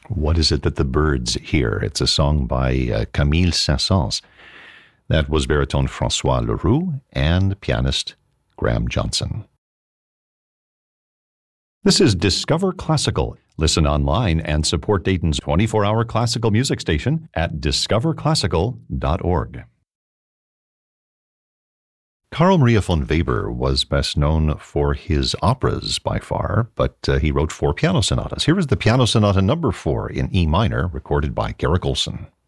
What Is It That the Birds Hear? It's a song by Camille Saint-Saëns. That was baritone Francois Leroux and pianist Graham Johnson. This is Discover Classical. Listen online and support Dayton's 24-hour classical music station at discoverclassical.org. Carl Maria von Weber was best known for his operas by far, but he wrote 4 piano sonatas. Here is the Piano Sonata No. 4 in E minor, recorded by Garrick Olson.